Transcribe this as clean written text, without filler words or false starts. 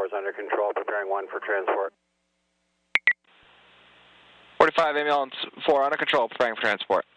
4 is under control, preparing 1 for transport. 45 ambulance 4 under control, preparing for transport.